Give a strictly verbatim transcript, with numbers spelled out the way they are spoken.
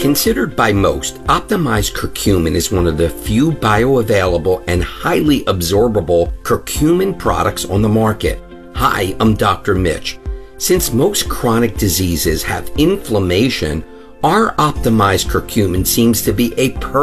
Considered by most, optimized curcumin is one of the few bioavailable and highly absorbable curcumin products on the market. Hi, I'm Doctor Mitch. Since most chronic diseases have inflammation, our optimized curcumin seems to be a perfect